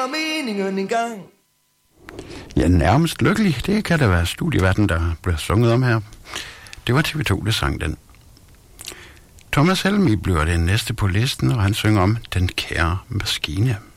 mig meningen engang. Ja, nærmest lykkelig. Det kan da være studieverden, der bliver sunget om her. Det var TV2, der sang den. Thomas Helmig bliver den næste på listen, og han synger om Den kære maskine.